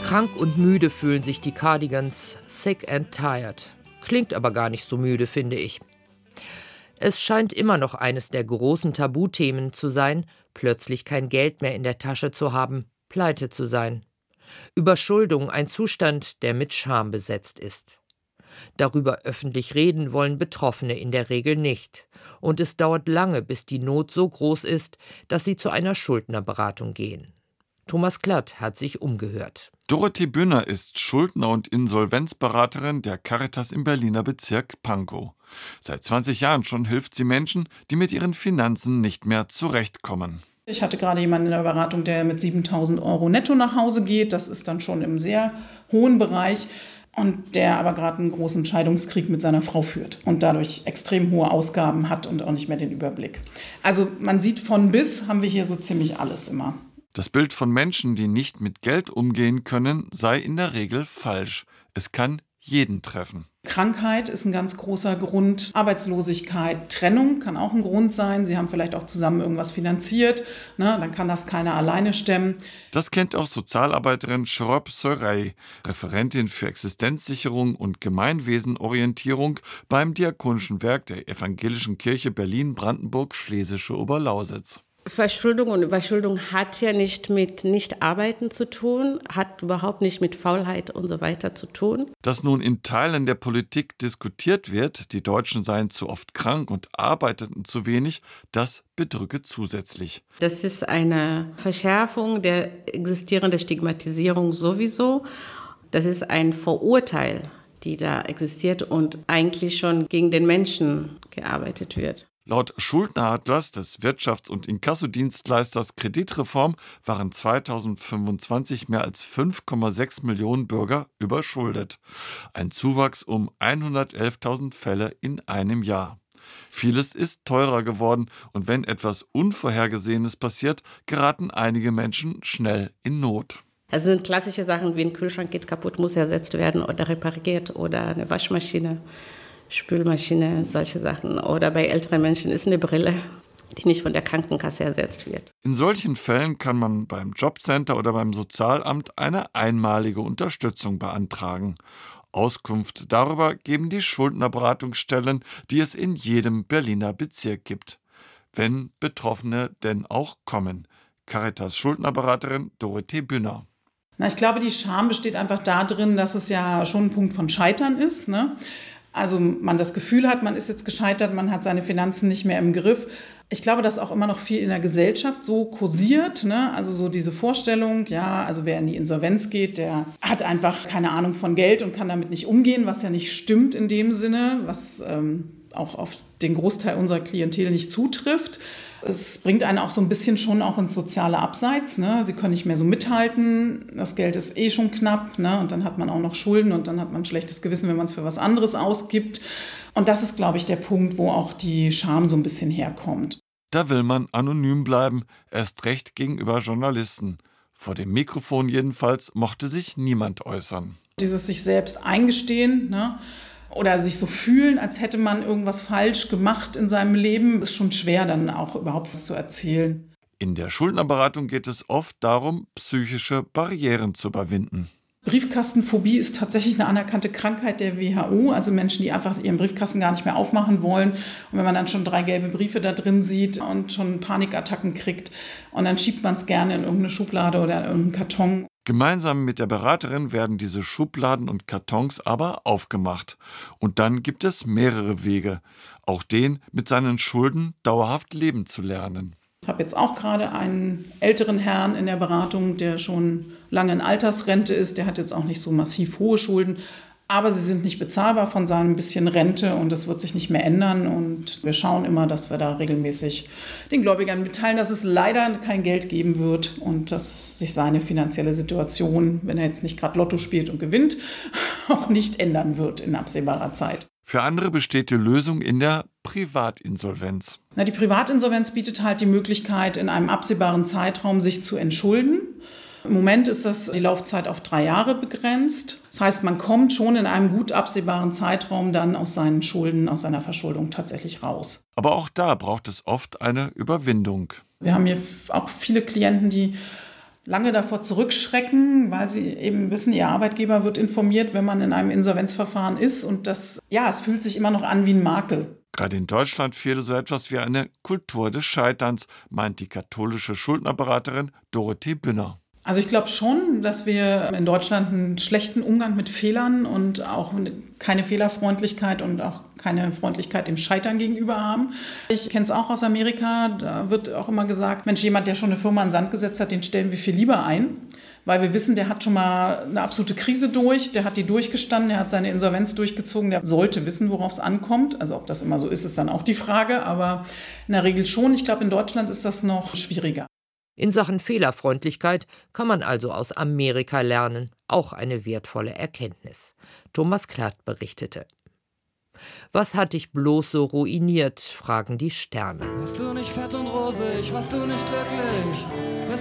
Krank und müde fühlen sich die Cardigans, sick and tired. Klingt aber gar nicht so müde, finde ich. Es scheint immer noch eines der großen Tabuthemen zu sein, plötzlich kein Geld mehr in der Tasche zu haben, pleite zu sein. Überschuldung, ein Zustand, der mit Scham besetzt ist. Darüber öffentlich reden wollen Betroffene in der Regel nicht. Und es dauert lange, bis die Not so groß ist, dass sie zu einer Schuldnerberatung gehen. Thomas Klatt hat sich umgehört. Dorothee Bühner ist Schuldner- und Insolvenzberaterin der Caritas im Berliner Bezirk Pankow. Seit 20 Jahren schon hilft sie Menschen, die mit ihren Finanzen nicht mehr zurechtkommen. Ich hatte gerade jemanden in der Beratung, der mit 7.000 € netto nach Hause geht. Das ist dann schon im sehr hohen Bereich. Und der aber gerade einen großen Scheidungskrieg mit seiner Frau führt und dadurch extrem hohe Ausgaben hat und auch nicht mehr den Überblick. Also man sieht von bis, haben wir hier so ziemlich alles immer. Das Bild von Menschen, die nicht mit Geld umgehen können, sei in der Regel falsch. Es kann jeden treffen. Krankheit ist ein ganz großer Grund. Arbeitslosigkeit, Trennung kann auch ein Grund sein. Sie haben vielleicht auch zusammen irgendwas finanziert. Dann kann das keiner alleine stemmen. Das kennt auch Sozialarbeiterin Shrop Sorey, Referentin für Existenzsicherung und Gemeinwesenorientierung beim Diakonischen Werk der Evangelischen Kirche Berlin-Brandenburg-Schlesische Oberlausitz. Verschuldung und Überschuldung hat ja nicht mit Nichtarbeiten zu tun, hat überhaupt nicht mit Faulheit und so weiter zu tun. Dass nun in Teilen der Politik diskutiert wird, die Deutschen seien zu oft krank und arbeiteten zu wenig, das bedrücke zusätzlich. Das ist eine Verschärfung der existierenden Stigmatisierung sowieso. Das ist ein Vorurteil, die da existiert und eigentlich schon gegen den Menschen gearbeitet wird. Laut Schuldneratlas des Wirtschafts- und Inkassodienstleisters Kreditreform waren 2025 mehr als 5,6 Millionen Bürger überschuldet. Ein Zuwachs um 111.000 Fälle in einem Jahr. Vieles ist teurer geworden und wenn etwas Unvorhergesehenes passiert, geraten einige Menschen schnell in Not. Also sind klassische Sachen wie ein Kühlschrank geht kaputt, muss ersetzt werden oder repariert oder eine Waschmaschine. Spülmaschine, solche Sachen. Oder bei älteren Menschen ist eine Brille, die nicht von der Krankenkasse ersetzt wird. In solchen Fällen kann man beim Jobcenter oder beim Sozialamt eine einmalige Unterstützung beantragen. Auskunft darüber geben die Schuldnerberatungsstellen, die es in jedem Berliner Bezirk gibt. Wenn Betroffene denn auch kommen. Caritas Schuldnerberaterin Dorothee Bühner. Ich glaube, die Scham besteht einfach darin, dass es ja schon ein Punkt von Scheitern ist, Also man das Gefühl hat, man ist jetzt gescheitert, man hat seine Finanzen nicht mehr im Griff. Ich glaube, dass auch immer noch viel in der Gesellschaft so kursiert, Also so diese Vorstellung, also wer in die Insolvenz geht, der hat einfach keine Ahnung von Geld und kann damit nicht umgehen, was ja nicht stimmt in dem Sinne, was auch auf den Großteil unserer Klientel nicht zutrifft. Es bringt einen auch so ein bisschen schon auch ins soziale Abseits. Sie können nicht mehr so mithalten. Das Geld ist schon knapp. Und dann hat man auch noch Schulden und dann hat man ein schlechtes Gewissen, wenn man es für was anderes ausgibt. Und das ist, glaube ich, der Punkt, wo auch die Scham so ein bisschen herkommt. Da will man anonym bleiben, erst recht gegenüber Journalisten. Vor dem Mikrofon jedenfalls mochte sich niemand äußern. Dieses sich selbst eingestehen, oder sich so fühlen, als hätte man irgendwas falsch gemacht in seinem Leben, ist schon schwer, dann auch überhaupt was zu erzählen. In der Schuldnerberatung geht es oft darum, psychische Barrieren zu überwinden. Briefkastenphobie ist tatsächlich eine anerkannte Krankheit der WHO, also Menschen, die einfach ihren Briefkasten gar nicht mehr aufmachen wollen. Und wenn man dann schon 3 gelbe Briefe da drin sieht und schon Panikattacken kriegt und dann schiebt man es gerne in irgendeine Schublade oder in irgendeinen Karton. Gemeinsam mit der Beraterin werden diese Schubladen und Kartons aber aufgemacht. Und dann gibt es mehrere Wege, auch den, mit seinen Schulden dauerhaft leben zu lernen. Ich habe jetzt auch gerade einen älteren Herrn in der Beratung, der schon lange in Altersrente ist. Der hat jetzt auch nicht so massiv hohe Schulden, aber sie sind nicht bezahlbar von seinem bisschen Rente und das wird sich nicht mehr ändern. Und wir schauen immer, dass wir da regelmäßig den Gläubigern mitteilen, dass es leider kein Geld geben wird und dass sich seine finanzielle Situation, wenn er jetzt nicht gerade Lotto spielt und gewinnt, auch nicht ändern wird in absehbarer Zeit. Für andere besteht die Lösung in der Privatinsolvenz. Die Privatinsolvenz bietet halt die Möglichkeit, in einem absehbaren Zeitraum sich zu entschulden. Im Moment ist das die Laufzeit auf 3 Jahre begrenzt. Das heißt, man kommt schon in einem gut absehbaren Zeitraum dann aus seinen Schulden, aus seiner Verschuldung tatsächlich raus. Aber auch da braucht es oft eine Überwindung. Wir haben hier auch viele Klienten, die lange davor zurückschrecken, weil sie eben wissen, ihr Arbeitgeber wird informiert, wenn man in einem Insolvenzverfahren ist. Und es fühlt sich immer noch an wie ein Makel. Gerade in Deutschland fehle so etwas wie eine Kultur des Scheiterns, meint die katholische Schuldnerberaterin Dorothee Bünner. Also ich glaube schon, dass wir in Deutschland einen schlechten Umgang mit Fehlern und auch keine Fehlerfreundlichkeit und auch keine Freundlichkeit dem Scheitern gegenüber haben. Ich kenne es auch aus Amerika, da wird auch immer gesagt, Mensch, jemand, der schon eine Firma in den Sand gesetzt hat, den stellen wir viel lieber ein, weil wir wissen, der hat schon mal eine absolute Krise durch, der hat die durchgestanden, der hat seine Insolvenz durchgezogen, der sollte wissen, worauf es ankommt. Also ob das immer so ist, ist dann auch die Frage, aber in der Regel schon. Ich glaube, in Deutschland ist das noch schwieriger. In Sachen Fehlerfreundlichkeit kann man also aus Amerika lernen, auch eine wertvolle Erkenntnis. Thomas Klatt berichtete. Was hat dich bloß so ruiniert, fragen die Sterne. Warst du nicht fett und rosig, warst du nicht glücklich?